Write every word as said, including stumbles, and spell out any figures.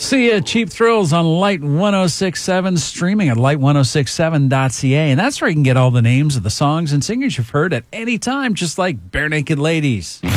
See ya, Cheap Thrills on Light one oh six point seven, streaming at light one oh six seven dot c a. And that's where you can get all the names of the songs and singers you've heard at any time, just like Bare Naked Ladies.